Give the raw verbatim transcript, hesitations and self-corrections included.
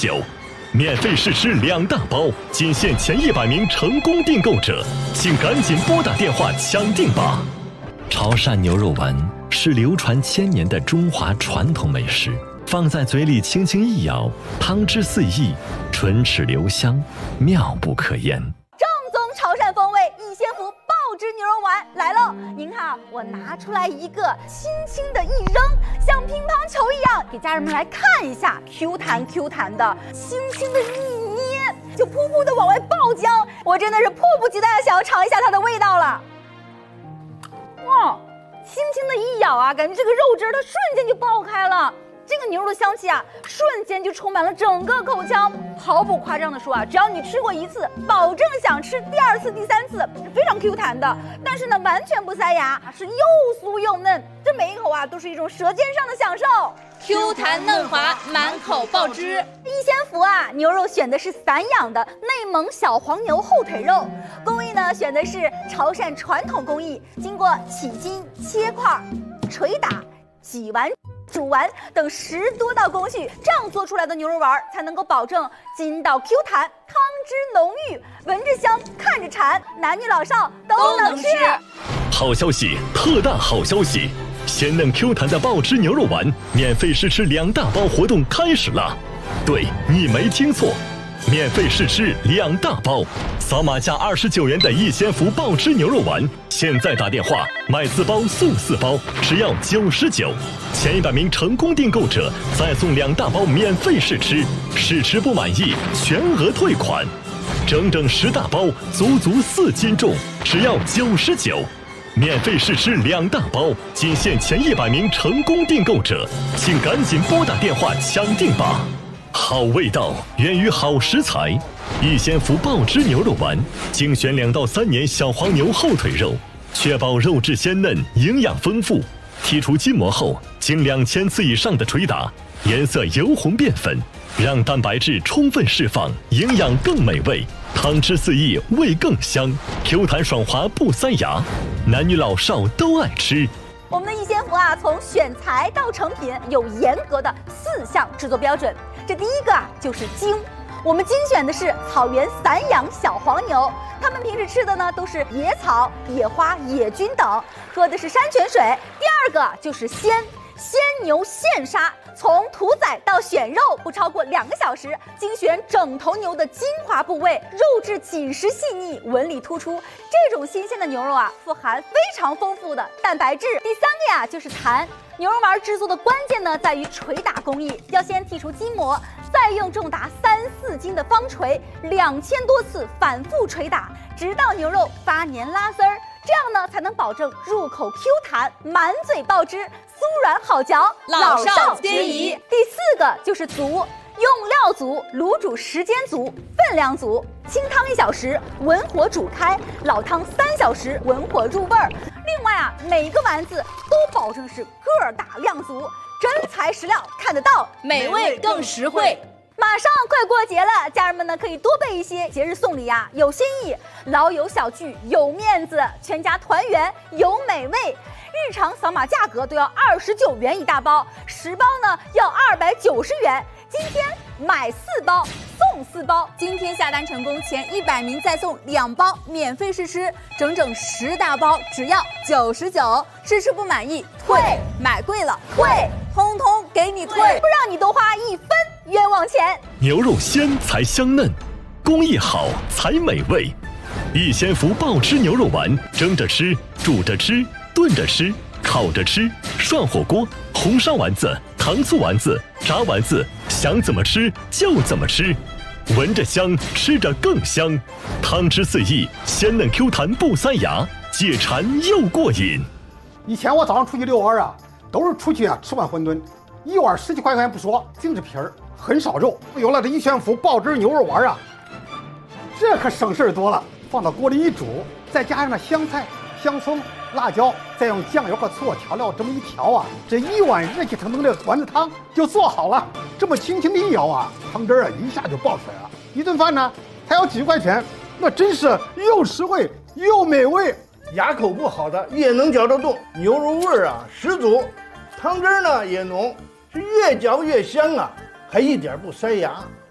九，免费试吃两大包，仅限前一百名成功订购者，请赶紧拨打电话抢订吧！潮汕牛肉丸是流传千年的中华传统美食，放在嘴里轻轻一咬，汤汁四溢，唇齿留香，妙不可言。 正宗潮汕风味逸仙福爆汁牛肉丸来喽！您看啊，我拿出来一个，轻轻的一扔，像乒乓球一样，给家人们来看一下 ，Q 弹 Q 弹的，轻轻的一捏，就噗噗的往外爆浆。我真的是迫不及待的想要尝一下它的味道了。哇，轻轻的一咬啊，感觉这个肉汁它瞬间就爆开了。这个牛肉的香气啊，瞬间就充满了整个口腔。毫不夸张的说啊，只要你吃过一次，保证想吃第二次、第三次，是非常 Q 弹的。但是呢，完全不塞牙，是又酥又嫩，这每一口啊都是一种舌尖上的享受。 Q 弹嫩滑，满口爆汁。 逸仙福啊，牛肉选的是散养的内蒙小黄牛后腿肉，工艺呢选的是潮汕传统工艺，经过起筋、切块、捶打、挤完。煮完等十多道工序，这样做出来的牛肉丸才能够保证筋道 Q 弹，汤汁浓郁，闻着香，看着馋，男女老少都能吃。 好消息，特大好消息！鲜嫩 Q 弹的爆汁牛肉丸免费试吃两大包活动开始了。对，你没听错，免费试吃两大包，扫码价二十九元的逸仙福爆汁牛肉丸，现在打电话买四包送四包，只要九十九。前一百名成功订购者再送两大包免费试吃，试吃不满意全额退款。整整十大包，足足四斤重，只要九十九。免费试吃两大包，仅限前一百名成功订购者，请赶紧拨打电话抢订吧！好味道源于好食材，逸仙福爆汁牛肉丸精选两到三年小黄牛后腿肉，确保肉质鲜嫩、营养丰富。剔除筋膜后，经两千次以上的捶打，颜色由红变粉，让蛋白质充分释放，营养更美味，汤汁四溢，味更香 ，Q 弹爽滑不塞牙，男女老少都爱吃。 我们的逸仙福啊，从选材到成品有严格的四项制作标准。这第一个啊，就是精。我们精选的是草原散养小黄牛，它们平时吃的呢都是野草、野花、野菌等，喝的是山泉水。第二个就是鲜，鲜牛现杀，从屠宰到选肉不超过两个小时，精选整头牛的精华部位，肉质紧实细腻，纹理突出。这种新鲜的牛肉啊，富含非常丰富的蛋白质。第三个呀，就是弹。牛肉丸制作的关键呢，在于捶打工艺，要先剔除筋膜，再用重达三四斤的方锤，两千多次反复捶打，直到牛肉发黏拉丝儿。这样呢，才能保证入口 Q 弹，满嘴爆汁，酥软好嚼， 老少皆宜。 第四个就是足，用料足，卤煮时间足，分量足。清汤一小时，文火煮开；老汤三小时，文火入味儿。另外啊，每个丸子都保证是个儿大量足，真材实料，看得到， 美味更实惠。 马上快过节了，家人们呢可以多备一些节日送礼呀、啊，有新意，老友小聚有面子，全家团圆有美味。日常扫码价格都要二十九元一大包，十包呢要二百九十元。今天买四包送四包， 今天下单成功前一百名再送两包免费试吃，整整十大包只要九十九。试吃不满意退，买贵了退， 通通给你退， 不让你多花一分冤枉钱。 牛肉鲜才香嫩，工艺好才美味。逸仙福爆汁牛肉丸，蒸着吃，煮着吃，炖着吃，烤着吃，涮火锅，红烧丸子、糖醋丸子、炸丸子，想怎么吃就怎么吃，闻着香，吃着更香，汤汁四溢，鲜嫩 Q 弹不塞牙，解馋又过瘾。 以前我早上出去遛弯啊，都是出去啊吃碗馄饨，一碗十几块钱不说，净是皮儿，很少肉。有了这逸仙福爆汁牛肉丸啊，这可省事儿多了。放到锅里一煮，再加上那香菜、香葱、辣椒，再用酱油和醋调料这么一调啊，这一碗热气腾腾的丸子汤就做好了。这么轻轻的一舀啊，汤汁啊一下就爆出来了。一顿饭呢，才要几十块钱，那真是又实惠又美味。 牙口不好的也能嚼得动，牛肉味儿啊十足，汤汁呢也浓，是越嚼越香啊，还一点不塞牙。